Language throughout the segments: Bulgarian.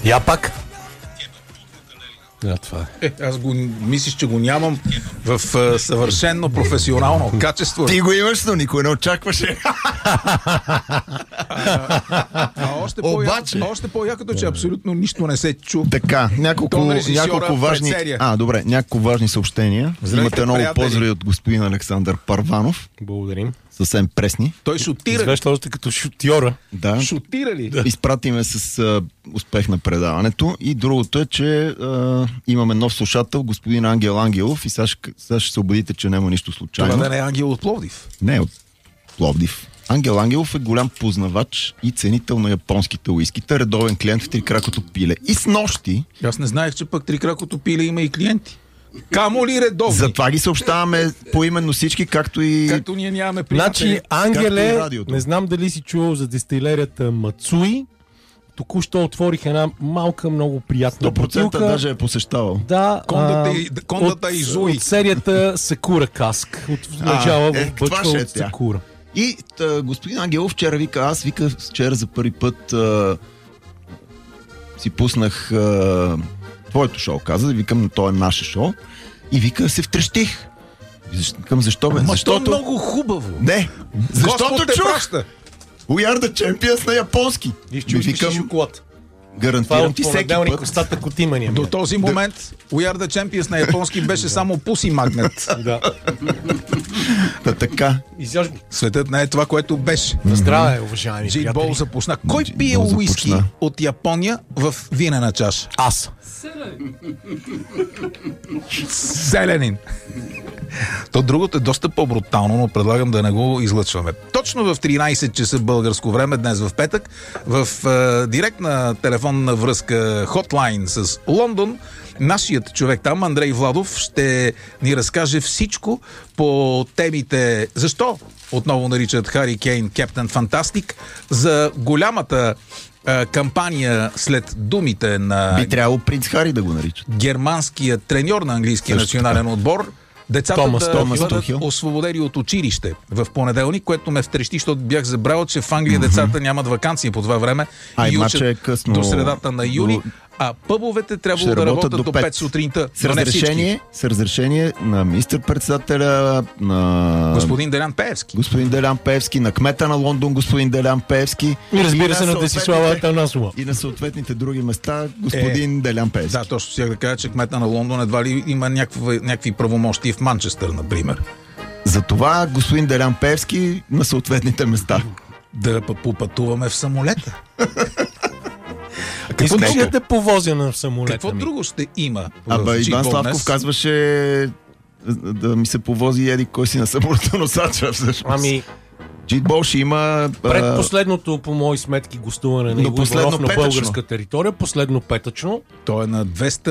Я пак. Това е. Аз го мислиш, че го нямам в съвършено професионално качество. Ти го имаш, но никой не очакваше. Още по-якото, че абсолютно нищо не се чу. Така, няколко важни... няколко важни съобщения. Имате много поздрави от господин Александър Парванов. Благодарим. Съвсем пресни. Той шутира. Извежда още като шутьора. Да. Шутира ли? Да. Изпратиме с успех на предаването. И другото е, че имаме нов слушател, господин Ангел Ангелов. И сега ще се убедите, че няма нищо случайно. Това да не е Ангел от Пловдив? Не от Пловдив. Ангел Ангелов е голям познавач и ценител на японските уиските, редовен клиент в Трикракото пиле. И снощи... Аз не знаех, че пък Трикракото пиле има и клиенти. Камо ли редовни? Затова ги съобщаваме поименно всички, както и... Както ние нямаме приятели. Значи, Ангеле, не знам дали си чувал за дестилерията Мацуи. Току-що отворих една малка, много приятна 100% бутилка. даже е посещавал. Да, кондата Изуи. от серията Сакура Каск. От начало в бъчва от Сакура. И господин Ангелов вчера вика, вчера за първи път си пуснах твоето шоу, каза, викам, то е наше шоу. И вика, се втрещих. Викам, защо бе? Защото... много хубаво. Не, защото чух. Праща. We are the champions на японски. И викам шоколад. Гарантирам ти всеки път. Остатък от имания. До този момент We are the champions на японски беше само пуси магнет. Да. Така. Светът не е това, което беше. Здраве, уважаеми приятели. Джейбол започна. Кой пие уиски от Япония в винена чаша? Аз. Селянин. То другото е доста по-брутално, но предлагам да не го излъчваме. Точно в 13 часа българско време, днес в петък, в директна телефонна връзка хотлайн с Лондон, нашият човек там, Андрей Владов, ще ни разкаже всичко по темите защо отново наричат Хари Кейн Кептен Фантастик, за голямата кампания след думите на... Би трябвало принц Хари да го наричат. Германския треньор на английския национален отбор. Децата да бъдат освободени от училище в понеделник, което ме втрещи, защото бях забрал, че в Англия децата нямат ваканции по това време и учат до средата на юли. А пъбовете трябвало да работят до 5 сутринта. С разрешение на министър-председателя, на господин Делян Пеевски. Господин Делян Пеевски, на кмета на Лондон, господин Делян Пеевски. И разбира се на Десислава Атанасова. И на съответните други места, господин Делян Пеевски. Да, точно сега да кажа, че кмета на Лондон едва ли има някакви правомощи в Манчестър, например. Затова господин Делян Пеевски на съответните места. Да попътуваме в самолета. Какво ще те повозя на самолета? Какво друго ще има? Иван Славков казваше да ми се повози еди кой си на самолетоносача всъщност. Джитбол ще има... Предпоследното, по мои сметки, гостуване на Иво Иванов на българска територия, последно петъчно. Той е на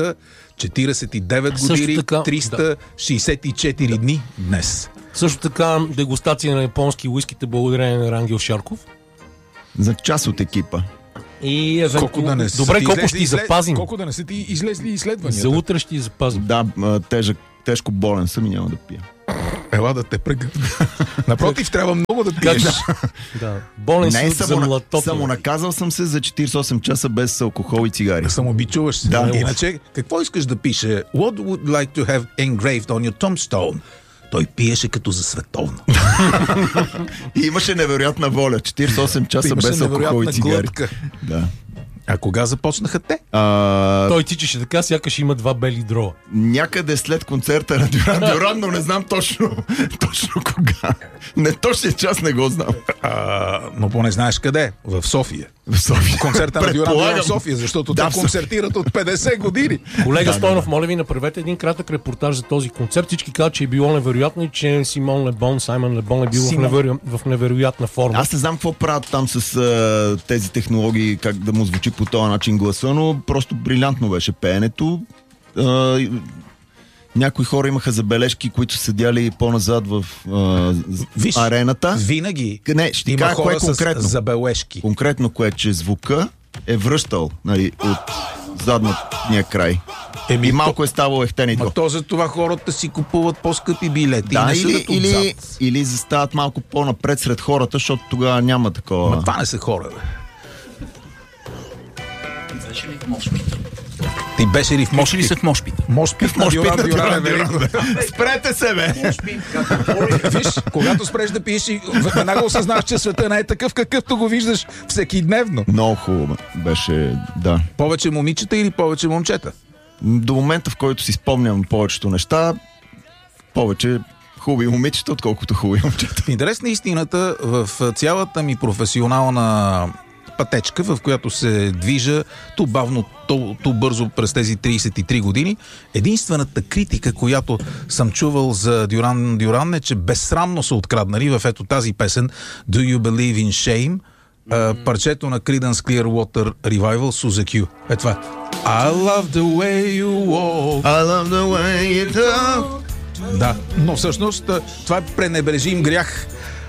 249 години, 364 дни днес. Също така дегустация на японски уиските благодарение на Рангел Шарков. За част от екипа. И добре, колко ще ти запазим? Колко да не са ти излезли изследвания? За утре ще ти запазим. Да, тежко болен съм и няма да пия. Ела да те пръгат. Напротив, трябва много да пиеш. Да. Болен си за млатото. Самонаказал съм се за 48 часа без алкохол и цигари. Самообичуваш се. Да. Иначе, какво искаш да пише? What would like to have engraved on your tombstone? Той пиеше като за световно. И имаше невероятна воля. 48 часа без алкохол и цигари. Да. А кога започнаха те? Той тичаше така, сякаш има два бели дрова. Някъде след концерта на Дюран, но не знам точно кога. Не точния час не го знам. Но поне знаеш къде? В София. В София. Концерта на Дюран е в София, защото те концертират от 50 години. Колега Стойнов, моля ви, направете един кратък репортаж за този концерт. Всички казват, че е било невероятно и че Саймон Лебон е бил в невероятна форма. Аз не знам какво правят там с тези технологии, как да му звучи по този начин гласа, но просто брилянтно беше пеенето. Някои хора имаха забележки, които седяли по-назад в арената. Винаги ще има хора конкретно. С забележки. Конкретно кое, че звука е връщал от задния край. И малко е ставало ехтенито. То за това хората си купуват по-скъпи билети. Да, или застават малко по-напред сред хората, защото тогава няма такова. Това не са хора, бе. в Мошпит. Ти беше ли в Може ли се в Мошпит? Мошпит на Дюран Дюран. Спрете се, бе! Виж, когато спреш да пиеш, веднага осъзнаваш, че света не е такъв, какъвто го виждаш всекидневно. Много хубаво беше, да. Повече момичета или повече момчета? До момента, в който си спомням повечето неща, повече хубави момичета, отколкото хубави момчета. В интерес на истината, в цялата ми професионална пътечка, в която се движа то бавно, то бързо през тези 33 години, единствената критика, която съм чувал за Дюран Дюран е, че безсрамно са откраднали в ето тази песен Do You Believe in Shame, парчето на Creedence Clearwater Revival Suzy Q. Е това. I love the way you walk. I love the way you talk. Да, но всъщност това е пренебрежим грях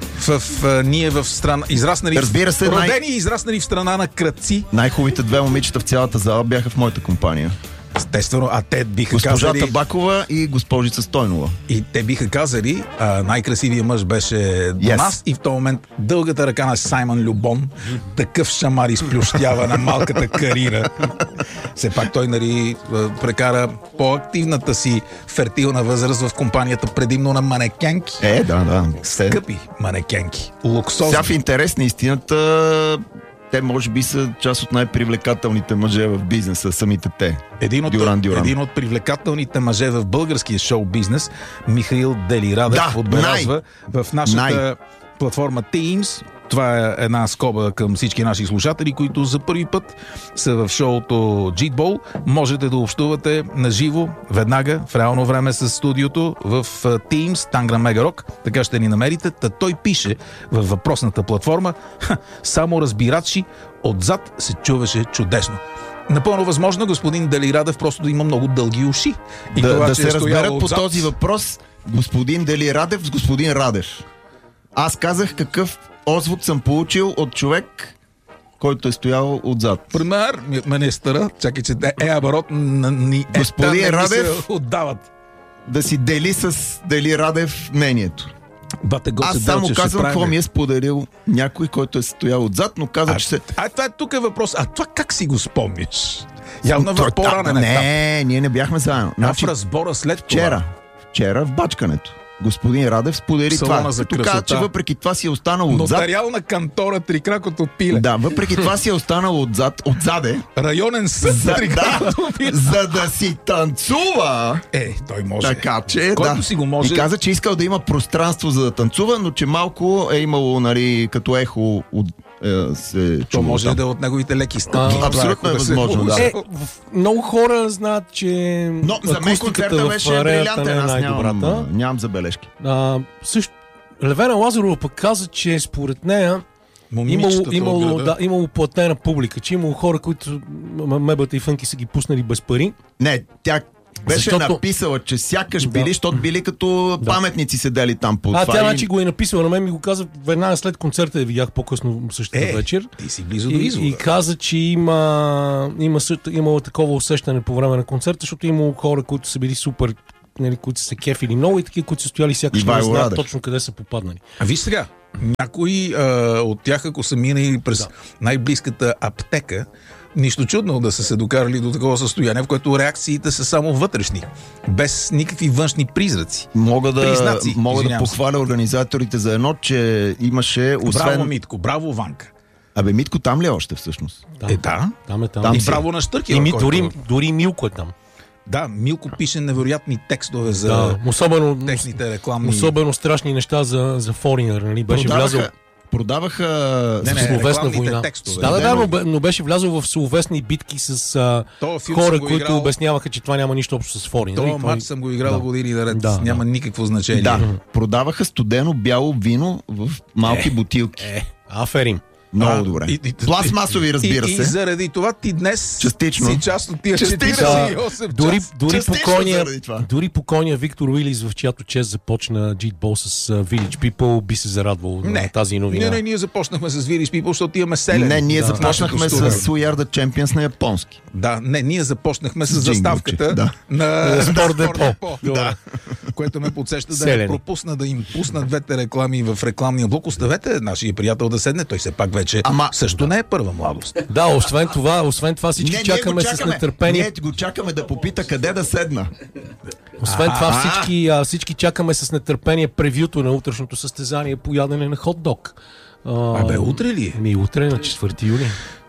ние в страна, Разбира се, родени и израснали в страна на крадци. Най-хубавите две момичета в цялата зала бяха в моята компания. Естествено, а те биха Госпожа казали... Табакова и госпожица Стойнова. И те биха казали, най-красивият мъж беше до нас и в този момент дългата ръка на Саймън Любон, такъв шамар изплющява на малката Карина. Все пак той, нали, прекара по-активната си фертилна възраст в компанията предимно на манекенки. Да. Скъпи манекенки. Луксозни. Сега в интерес на истината, те може би са част от най-привлекателните мъже в бизнеса, самите те. Един от привлекателните мъже в българския шоу-бизнес, Михаил Делирадев, отбелязва в нашата платформа Teams. Това е една скоба към всички наши слушатели, които за първи път са в шоуто Jitball. Можете да общувате наживо, веднага, в реално време с студиото в Teams, Tangran Mega Rock. Така ще ни намерите. Той пише във въпросната платформа: само разбирачи, отзад се чуваше чудесно. Напълно възможно господин Делирадев просто да има много дълги уши. И да се разберат по този въпрос господин Делирадев с господин Радев. Аз казах какъв отзвук съм получил от човек, който е стоял отзад. Пример, министъра, чакай, че оборот ни господин Радев отдават. Да си дели с Дели Радев мнението. Аз само казвам какво ми е споделил някой, който е стоял отзад, но каза, че се... това е тук е въпрос. А това как си го спомняш? Явно в по-ранен етап. Не, ние не бяхме заедно. В разбора след това. Вчера в бачкането. Господин Радев сподели това. Като каза, че въпреки това си е останал отзад. Нотариална кантора Трикракото пиле. Да, въпреки това си е останал отзаде. Районен съд Трикракото пиле. За да си танцува. Той може. Така че, който си го може. И каза, че искал да има пространство за да танцува, но че малко е имало, нали, като ехо се чува. То може да е от неговите леки стъпки. Абсолютно е възможно, да. Много хора знаят, че но за мен концерта беше брилянтен, аз нямам забележки. Също Левена Лазарова пък каза, че според нея имало платена публика, че имало хора, които мебата и фънки са ги пуснали без пари. Не, тя беше написала, че сякаш били, защото били като паметници седели там по това. Тя значи го е написала, на мен ми го каза веднага след концерта, я видях по-късно същата вечер. Ти си близо до извода. И каза, че имало такова усещане по време на концерта, защото имало хора, които са били супер, които са кефили много и такива, които са стояли сякаш не знаят точно къде са попаднали. Виж сега, някои от тях, ако са минали през най-близката аптека, нищо чудно да са се докарали до такова състояние, в което реакциите са само вътрешни, без никакви външни признаци. Мога да похваля организаторите за едно, че имаше... Браво, Митко, браво, Ванка. Митко там ли е още всъщност? Там е. И браво на Штъркия. Дори Милко е там. Да, Милко пише невероятни текстове за техните рекламни... Особено страшни неща за Foreigner, нали? Беше влязъл... Продаваха словесна война. Но беше влязъл в словесни битки с хора, които обясняваха, че това няма нищо общо с Foreigner. Това матч съм го играл години наред. Няма никакво значение. Продаваха студено бяло вино в малки бутилки. Аферим. Много добре. Пластмасови, разбира се. И заради това ти днес частично си част от тия 48 часа. Дори покойния Виктор Уилис, в чиято чест започна Jitball с Village People, би се зарадвал на тази новина. Не, ние започнахме с Village People, защото имаме селен. Не, ние започнахме с We Are the Champions на японски. Да, ние започнахме с заставката на Спорт Депо. Което ме подсеща да не пропусна да им пусна двете реклами в рекламния блок. Оставете нашия приятел да седне, той все пак вече също не е първа младост. Да, освен това всички чакаме с нетърпение. Ние го чакаме да попита къде да седна. Освен това всички чакаме с нетърпение превюто на утрешното състезание по ядене на хот-дог. Утре ли е? Утре на 4 юли.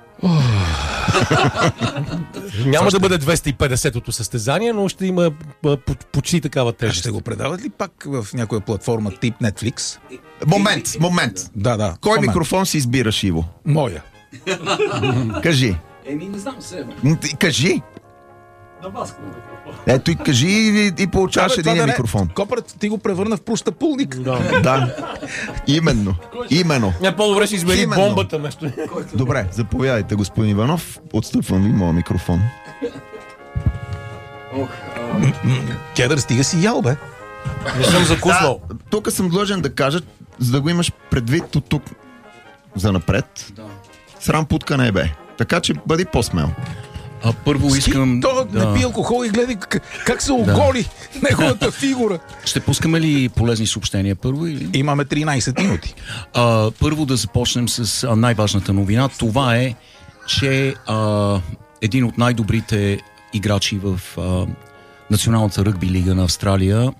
Няма да бъде 250-то състезание, но ще има почти такава тежест. Ще го предават ли пак в някоя платформа тип Netflix? Момент. Да. Кой микрофон си избираш, Иво? Моя. Кажи. Не знам себе. Кажи. На вас Ето и кажи и получаваш един микрофон. Копърт ти го превърна в пущапулник. Да. Именно. Не, по-добре си избери бомбата место. Добре, заповядайте, господин Иванов. Отстъпвам ви моя микрофон. Кедър, стига си ял, бе. Не съм закуснал. Тук съм длъжен да кажа, за да го имаш предвид от тук за напред. Срам путка не е, бе. Така че бъди по-смел. Първо искам... не пи алкохол и гледай как се оголи неговата фигура. Ще пускаме ли полезни съобщения първо? Или? Имаме 13 минути. Първо да започнем с най-важната новина. Това е, че един от най-добрите играчи в Националната ръгби лига на Австралия,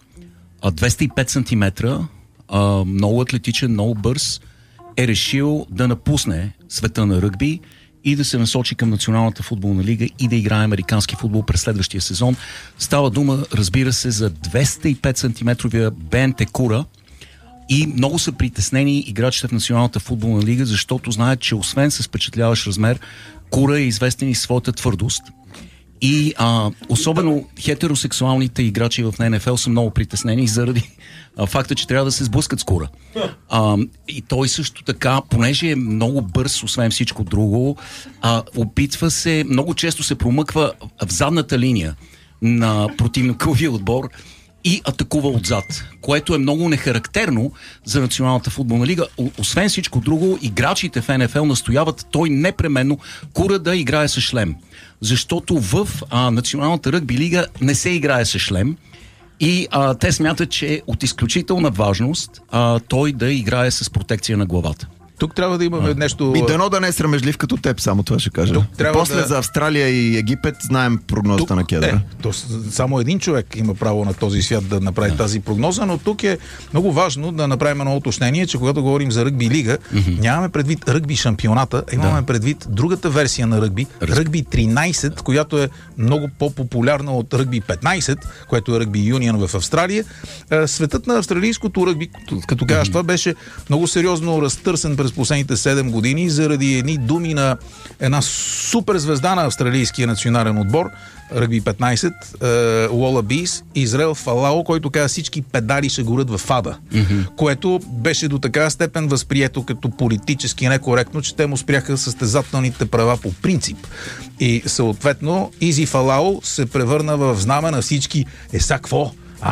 205 см, много атлетичен, много бърз, е решил да напусне света на ръгби и да се насочи към Националната футболна лига и да играе американски футбол през следващия сезон. Става дума, разбира се, за 205 сантиметровия Бен Текура, и много са притеснени играчите в Националната футболна лига, защото знаят, че освен с впечатляващ размер, Кура е известен и своята твърдост. И особено хетеросексуалните играчи в НФЛ са много притеснени заради факта, че трябва да се сблъскат с Кура. И той също така, понеже е много бърз, освен всичко друго, опитва се, много често се промъква в задната линия на противниковия отбор и атакува отзад, което е много нехарактерно за Националната футболна лига. Освен всичко друго, играчите в НФЛ настояват той непременно Кура да играе с шлем. Защото в Националната ръгби лига не се играе с шлем и те смятат, че е от изключителна важност той да играе с протекция на главата. Тук трябва да имаме нещо... И дано да не е срамежлив като теб, само това ще кажа. После за Австралия и Египет знаем прогнозата на Кедъра. Само един човек има право на този свят да направи тази прогноза, но тук е много важно да направим едно уточнение, че когато говорим за ръгби лига, нямаме предвид ръгби шампионата, имаме предвид другата версия на ръгби, ръгби 13, която е много по-популярна от ръгби 15, което е ръгби юнион в Австралия. Светът на австралийското ръгби, като кажеш, това беше много сериозно разтърсен през последните 7 години заради едни думи на една суперзвезда на австралийския национален отбор, ръгби 15, Уолабис, Израел Фалао, който каза всички педали ще горят в ада, което беше до такава степен възприето като политически некоректно, че те му спряха състезателните права по принцип. И съответно Изи Фалао се превърна в знаме на всички какво?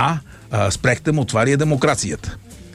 Спрехте му, това ли е демокрацията?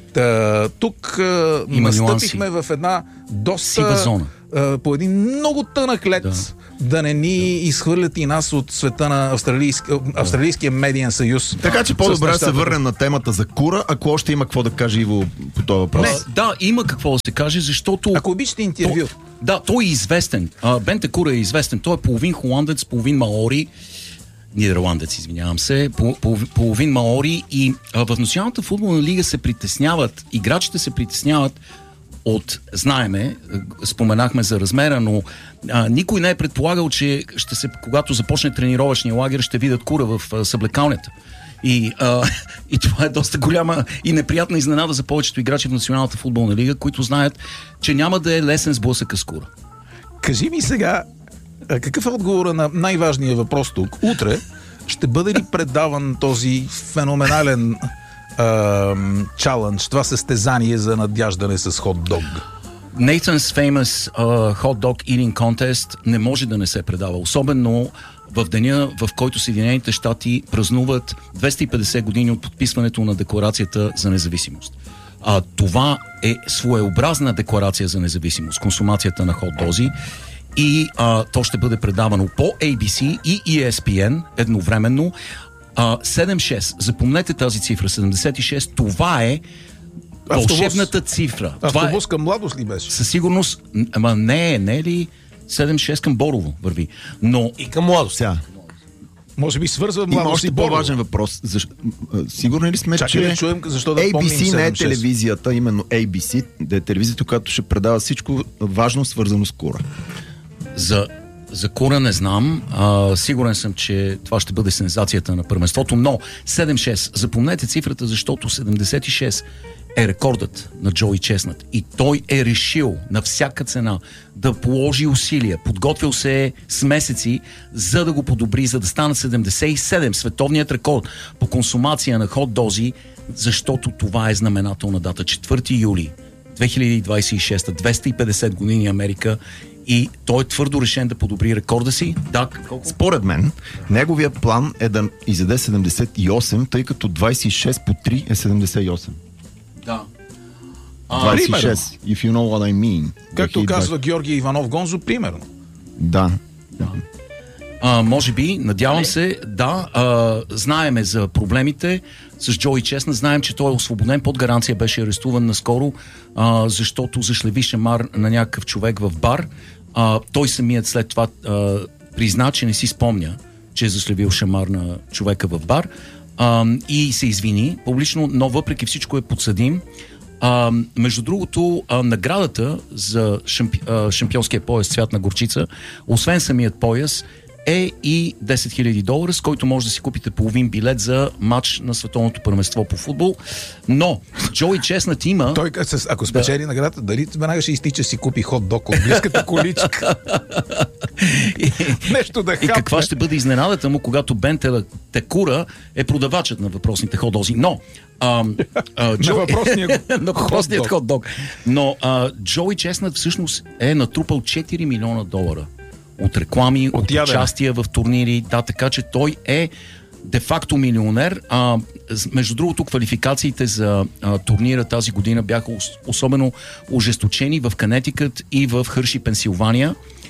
Тук настъпихме в една доста по един много тънък лед, да не ни изхвърлят и нас от света на Австралийския медиен съюз. Така че по-добре да се върнем на темата за Кура, ако още има какво да каже Иво по този въпрос. Има какво да се каже, защото... Ако обичате интервю. Той е известен. Бен Текура е известен. Той е половин холандец, половин маори. Нидерландец, извинявам се, половин маори, и в Националната футболна лига се притесняват, играчите се притесняват от, знаеме, споменахме за размера, но никой не е предполагал, че когато започне тренировъчния лагер, ще видят Кура в съблекалнята. И това е доста голяма и неприятна изненада за повечето играчи в Националната футболна лига, които знаят, че няма да е лесен сблъсък с Кура. Кажи ми сега, какъв е отговора на най-важния въпрос тук? Утре ще бъде ли предаван този феноменален чалендж, това състезание за надяждане с хот-дог? Nathan's Famous Hot Dog Eating Contest не може да не се предава, особено в деня, в който Съединените щати празнуват 250 години от подписването на Декларацията за независимост. Това е своеобразна декларация за независимост, консумацията на хот-дози. И то ще бъде предавано по ABC и ESPN едновременно. 76. Запомнете тази цифра, 76. Това е вълшебната цифра. Автобус към Младост ли беше? Със сигурност, ама не е ли 7-6 към Борово върви. Но и към Младост. Може би свързва Младост. Има още по-важен въпрос. Сигурни ли сме, че да чуем, защо да ABC не е телевизията, именно ABC, да е телевизията, която ще предава всичко важно, свързано с кура? За кура не знам. Сигурен съм, че това ще бъде сензацията на първенството, но 7-6. Запомнете цифрата, защото 76 е рекордът на Джои Чеснат. И той е решил на всяка цена да положи усилия. Подготвил се с месеци, за да го подобри, за да станат 77 световният рекорд по консумация на хот-дози, защото това е знаменателна дата. 4 юли 2026, 250 години Америка, и той е твърдо решен да подобри рекорда си. Да, според мен, неговия план е да изяде 78, тъй като 26 по 3 е 78. Да. 26, if you know what I mean. Както казва Георги Иванов Гонзо, примерно. Да. Може би, надявам се, да. Знаеме за проблемите с Джои Чеснат. Знаем, че той е освободен под гаранция, беше арестуван наскоро, защото зашлеви шамар на някакъв човек в бар. Той самият след това призна, че не си спомня, че е зашлевил шамар на човека в бар, и се извини публично, но въпреки всичко е подсъдим. Между другото, наградата за шампионския пояс цвят на горчица, освен самият пояс, е и $10,000, с който може да си купите половин билет за матч на световното първенство по футбол. Но Джои Чеснат има... Той, ако спечели наградата, дали веднага ще изтича си купи хот-дог от близката количка? Нещо да хапне. И каква ще бъде изненадата му, когато Бен Текура е продавачът на въпросните хот-дози. Но... на въпросният хот-дог. Но Джои Чеснат всъщност е натрупал $4 милиона от реклами, от участия в турнири, да, така че той е де-факто милионер. Между другото, квалификациите за турнира тази година бяха особено ожесточени в Канетикът и в Хърши, Пенсилвания.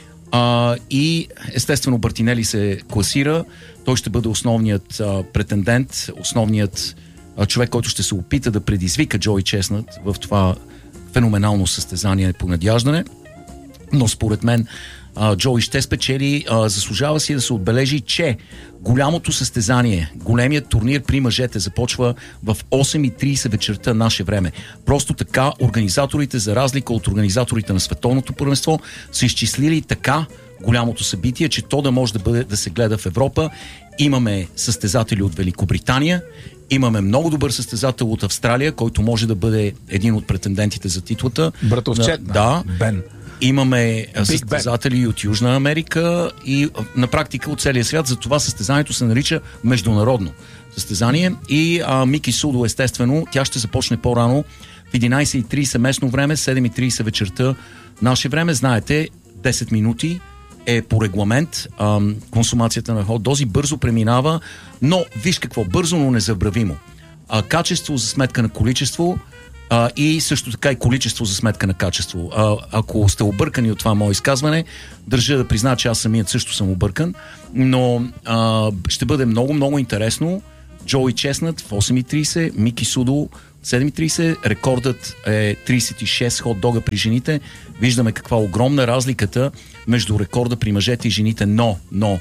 И естествено Бартинели се класира. Той ще бъде основният претендент, основният човек, който ще се опита да предизвика Джои Чеснат в това феноменално състезание по надяждане. Но според мен Джои ще спечели. Заслужава си да се отбележи, че голямото състезание, големият турнир при мъжете започва в 8:30 вечерта наше време. Просто така организаторите, за разлика от организаторите на световното първенство, са изчислили така голямото събитие, че то да може да се гледа в Европа. Имаме състезатели от Великобритания, имаме много добър състезател от Австралия, който може да бъде един от претендентите за титлата. Братовчет, да. Бен. Имаме състезатели от Южна Америка и на практика от целия свят. За това състезанието се нарича международно състезание. И Мики Судо, естествено, тя ще започне по-рано в 11:30 местно време, 7:30 вечерта наше време. Знаете, 10 минути е по регламент консумацията на хот-дози. Бързо преминава, но виж какво, бързо, но незабравимо. Качество за сметка на количество, и също така и количество за сметка на качество. Ако сте объркани от това мое изказване, държа да призна, че аз самият също съм объркан, но ще бъде много, много интересно. Джои Чеснат в 8:30, Мики Судо 7:30, рекордът е 36 хот-дога при жените. Виждаме каква огромна разликата между рекорда при мъжете и жените, но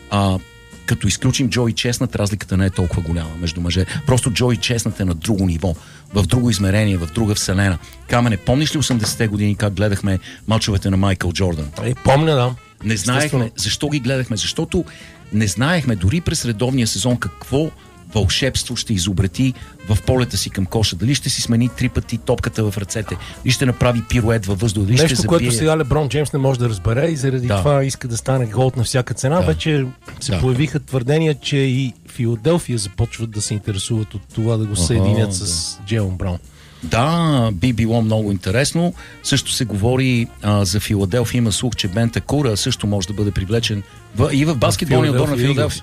като изключим Джои Чеснат, разликата не е толкова голяма между мъже. Просто Джои Чеснат е на друго ниво, в друго измерение, в друга вселена. Камене, помниш ли 80-те години как гледахме мачовете на Майкъл Джордан? Помня, да. Не знаехме защо ги гледахме, защото не знаехме дори през редовния сезон какво вълшебство ще изобрети в полета си към коша. Дали ще си смени 3 пъти топката в ръцете, дали ще направи пирует във въздух, дали нещо, ще забие. което сега Леброн Джеймс не може да разбере и заради това иска да стане голд на всяка цена. Вече се появиха твърдения, че и Филаделфия започват да се интересуват от това да го съединят с Джейлън Браун. Да, би било много интересно. Също се говори за Филаделфия. Има слух, че Бен Текура също може да бъде привлечен и в баскетболния отбор на Филаделфия.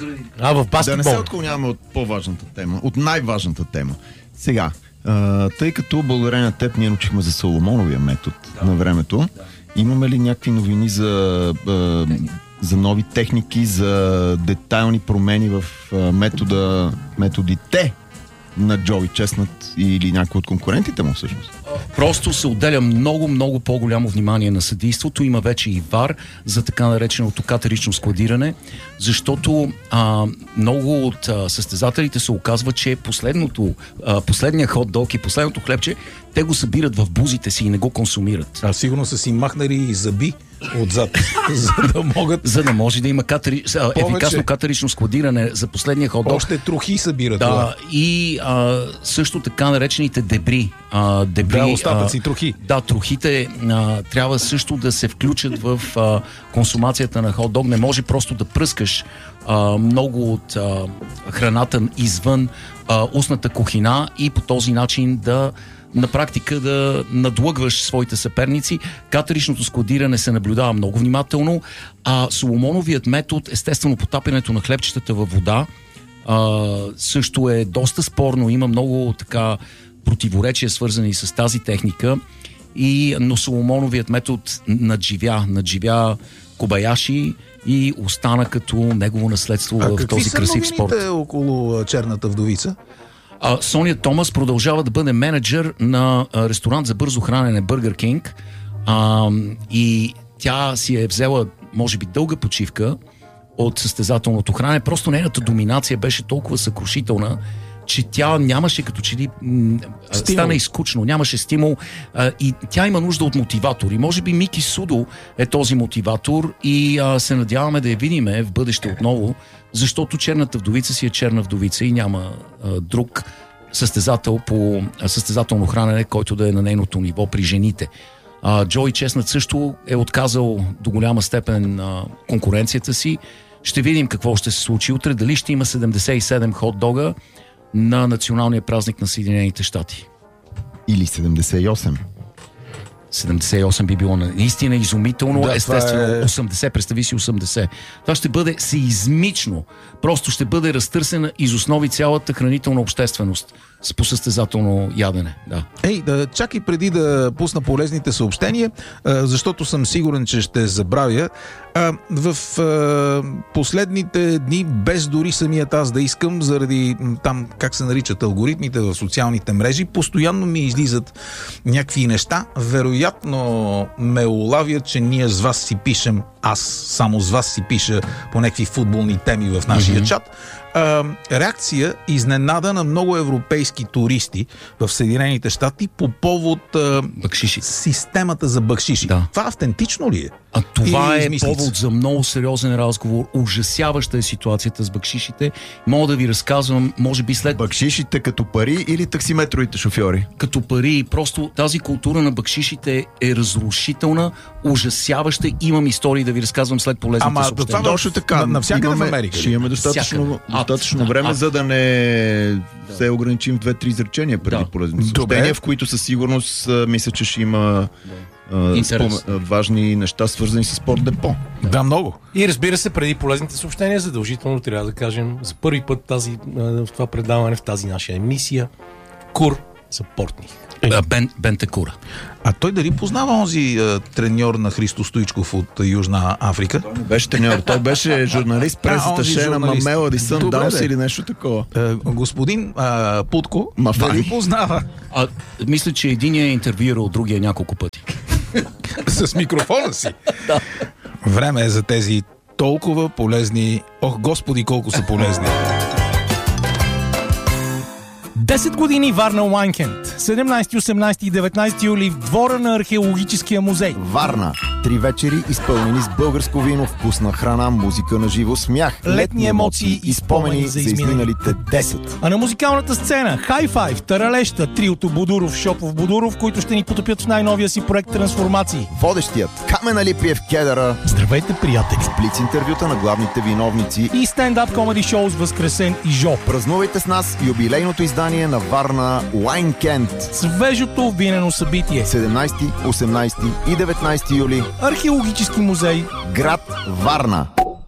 В баскетбол. Да не се отклоняваме от по-важната тема, от най-важната тема. Сега, тъй като благодарение на теб ние научихме за Соломоновия метод на времето, имаме ли някакви новини за нови техники, за детайлни промени в методите на Джои Чеснат или някой от конкурентите му всъщност? Просто се отделя много, много по-голямо внимание на съдийството. Има вече и ВАР за така нареченото катерично складиране, защото много от състезателите се оказва, че последния хот-дог и последното хлебче, те го събират в бузите си и не го консумират. Сигурно са си махнали и зъби отзад, за да може да има ефикасно катерично складиране за последния хот-дог. Още трохи събират. Да, и също така наречените дебри. Остатъци, трохи. Да, трохите трябва също да се включат в консумацията на хот-дог. Не може просто да пръскаш много от храната извън устната кухина и по този начин на практика да надлъгваш своите съперници. Катеричното складиране се наблюдава много внимателно, а соломоновият метод, естествено потапянето на хлебчетата във вода, също е доста спорно. Има много така противоречия, свързани с тази техника, но соломоновият метод надживя Кобаяши и остана като негово наследство в този красив спорт. Какви са новините около Черната вдовица? Соня Томас продължава да бъде менеджер на ресторант за бързо хранене Burger King и тя си е взела, може би, дълга почивка от състезателното хранене. Просто нейната доминация беше толкова съкрушителна, че тя нямаше като че ли стана изкучно, нямаше стимул и тя има нужда от мотиватор. И може би Мики Судо е този мотиватор и се надяваме да я видиме в бъдеще отново, защото Черната вдовица си е черна вдовица и няма друг състезател по състезателно хранене, който да е на нейното ниво при жените. Джои Чеснат също е отказал до голяма степен конкуренцията си. Ще видим какво ще се случи утре. Дали ще има 77 хот-дога на националния празник на Съединените щати. Или 78. 78 би било наистина изумително. Естествено, 80, представи си 80. Това ще бъде сеизмично. Просто ще бъде разтърсена из основи цялата хранителна общественост по състезателно ядене. Да. Чакай преди да пусна полезните съобщения, защото съм сигурен, че ще забравя. В последните дни, без дори самият аз да искам, заради там, как се наричат алгоритмите в социалните мрежи, постоянно ми излизат някакви неща. Вероятно ме улавят, че ние с вас си пишем, аз само с вас си пиша по някакви футболни теми в нашия чат. Реакция изненада на много европейски туристи в Съединените щати по повод системата за бакшиши. Да. Това автентично ли е? Това е повод за много сериозен разговор. Ужасяваща е ситуацията с бакшишите. Мога да ви разказвам, може би след... Бакшишите като пари или таксиметровите шофьори? Като пари. Просто тази култура на бакшишите е разрушителна, ужасяваща. Имам истории да ви разказвам след полезните съобщения. Точно така. Навсякъде в Америка. Ще имаме достатъчно време, за да не се ограничим в 2-3 изречения преди полезните съобщения, в които със сигурност мисля, че ще има важни неща, свързани с Спорт Депо. Да, много. И разбира се, преди полезните съобщения, задължително трябва да кажем за първи път в това предаване, в тази наша емисия, Кур Съпортник. Бен Текура. А той дали познава онзи треньор на Христо Стоичков от Южна Африка? Той не беше треньор, той беше журналист, пресата на Мелоди Съндаунс или нещо такова. Господин Путко, дали познава? Мисля, че единия е интервюирал другия няколко пъти. С микрофона си? Да. Време е за тези толкова полезни... Ох, господи, колко са полезни! 10 години Варна Уайнкенд. 17, 18 и 19 юли в двора на археологическия музей. Варна. 3 вечери, изпълнени с българско вино, вкусна храна, музика на живо, смях, летни емоции и спомени за изминалите 10. А на музикалната сцена High Five, Таралеща, триото Будуров, Шопов, Будуров, които ще ни потопят в най-новия си проект Трансформации. Водещият Камен Алипиев Кедъра. Здравейте, приятели! С блиц интервюта на главните виновници и стендап комеди шоу с Възкресен и Жо. Празнувайте с нас юбилейното издание на Варна Уайнкенд. Свежото винено събитие. 17, 18 и 19 юли. Археологически музей. Град Варна.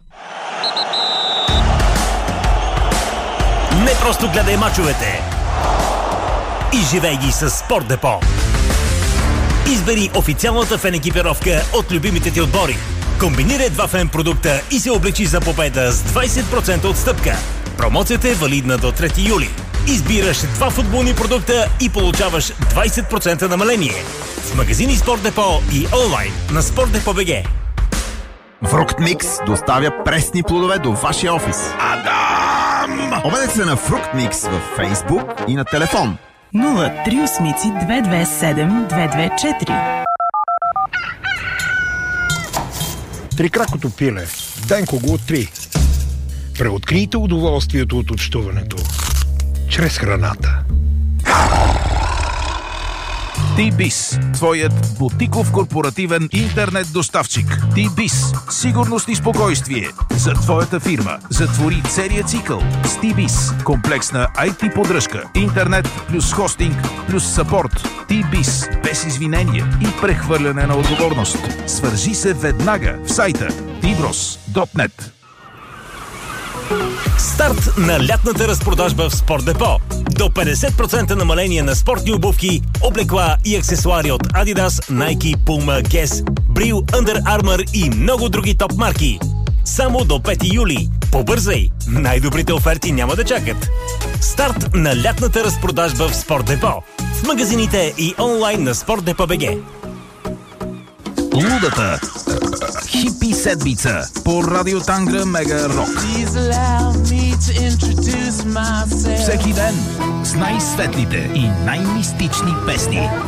Не просто гледай мачовете. Изживей ги с Спорт Депо. Избери официалната фен екипировка от любимите ти отбори. Комбинирай 2 фен продукта и се облечи за победа с 20% отстъпка. Промоцията е валидна до 3 юли. Избираш 2 футболни продукта и получаваш 20% намаление. В магазини Спорт Депо и онлайн на Спортдепо.бг. Фруктмикс доставя пресни плодове до вашия офис. Адам! Обадете се на Фруктмикс във Фейсбук и на телефон 038-227-224. Трикракото пиле. Денко го откри. Преоткрийте удоволствието от общуването чрез храната. T-Biz, твоят бутиков корпоративен интернет доставчик. T-Biz, сигурност и спокойствие за твоята фирма. Затвори целият цикъл с T-Biz. Комплексна IT поддръжка, интернет плюс хостинг плюс съпорт. T-Biz, без извинение и прехвърляне на отговорност. Свържи се веднага в сайта tbros.net. Старт на лятната разпродажба в Спорт Депо. До 50% намаление на спортни обувки, облекла и аксесуари от Adidas, Nike, Puma, Guess, Bril, Under Armour и много други топ марки. Само до 5 юли. Побързай! Най-добрите оферти няма да чакат. Старт на лятната разпродажба в Спорт Депо. В магазините и онлайн на Спортдепо.бг. Лудата хипи седмица по Радио Тангра Мега Рок. Всеки ден с най-светлите и най-мистични песни.